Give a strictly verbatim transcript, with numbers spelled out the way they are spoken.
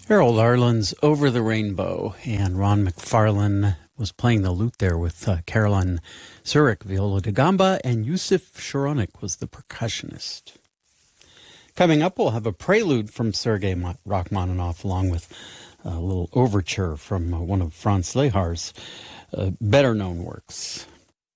Harold Arlen's Over the Rainbow, and Ron McFarlane was playing the lute there with uh, Caroline Zurich, viola da gamba, and Yusuf Sharonik was the percussionist. Coming up, we'll have a prelude from Sergei Rachmaninoff, along with a little overture from uh, one of Franz Lehar's uh, better-known works.